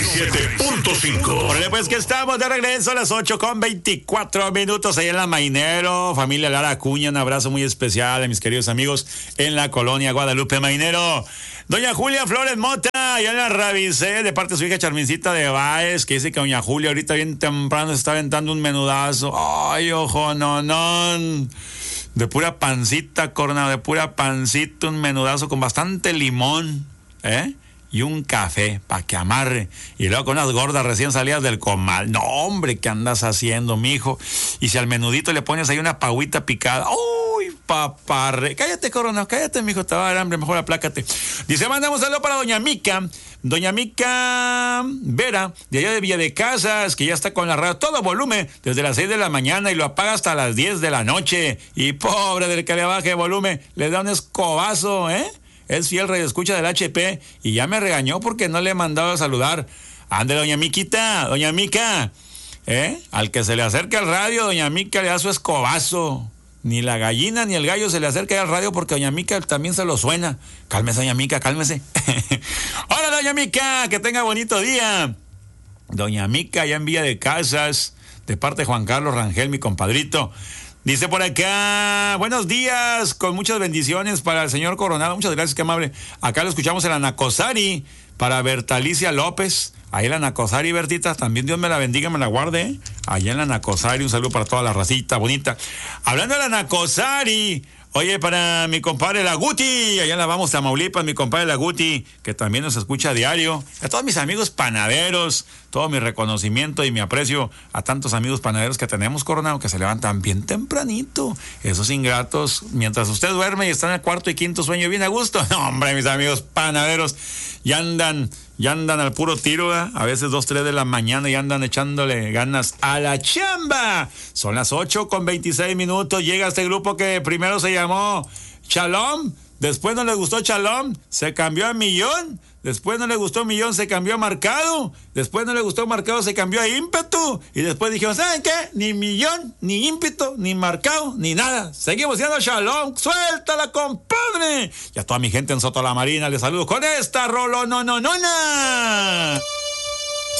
97.5. Órale, pues que estamos de regreso a las 8:24 ahí en la Mainero. Familia Lara Acuña, un abrazo muy especial a mis queridos amigos en la colonia Guadalupe Mainero. Doña Julia Flores Mota, allá en la Rabicé, de parte de su hija Charmincita de Báez, que dice que doña Julia ahorita bien temprano se está aventando un menudazo. Ay, ojo, no. De pura pancita, Coronado, de pura pancita, un menudazo con bastante limón, y un café para que amarre. Y luego con unas gordas recién salidas del comal. No, hombre, ¿qué andas haciendo, mijo? Y si al menudito le pones ahí una pagüita picada. ¡Uy, paparre! Cállate, Coronado, cállate, mijo, te va a dar hambre, mejor aplácate. Dice, mandamos saludo para doña Mica Vera, de allá de Villa de Casas, que ya está con la radio todo volumen desde las 6 de la mañana y lo apaga hasta las 10 de la noche. Y pobre del que le baje volumen, le da un escobazo, Es fiel radioescucha del HP y ya me regañó porque no le he mandado a saludar. Ande, doña Miquita, doña Mica, al que se le acerque al radio, doña Mica le da su escobazo. Ni la gallina ni el gallo se le acerca al radio porque doña Mica también se lo suena. Cálmese, doña Mica, cálmese. Hola, doña Mica, que tenga bonito día. Doña Mica, ya en Villa de Casas, de parte de Juan Carlos Rangel, mi compadrito. Dice por acá, buenos días, con muchas bendiciones para el señor Coronado. Muchas gracias, qué amable. Acá lo escuchamos en la Nacosari, para Bertalicia López. Ahí en la Nacosari, Bertita, también Dios me la bendiga, me la guarde. Allá en la Nacosari, un saludo para toda la racita bonita. Hablando de la Nacosari, oye, para mi compadre Laguti, allá la vamos a Tamaulipas, mi compadre Laguti, que también nos escucha a diario. A todos mis amigos panaderos, todo mi reconocimiento y mi aprecio a tantos amigos panaderos que tenemos, Coronado, que se levantan bien tempranito. Esos ingratos, mientras usted duerme y está en el cuarto y quinto sueño bien a gusto. No, hombre, mis amigos panaderos, ya andan al puro tiro, a veces 2, 3 de la mañana y andan echándole ganas a la chamba. Son las 8:26. Llega este grupo que primero se llamó Shalom, después no le gustó Shalom, se cambió a Millón, después no le gustó Millón, se cambió a Marcado, después no le gustó Marcado, se cambió a Ímpetu, y después dijeron, ¿saben qué? Ni Millón, ni Ímpetu, ni Marcado, ni nada. Seguimos siendo Shalom. ¡Suéltala, compadre! Y a toda mi gente en Soto la Marina les saludo con esta rolonononona.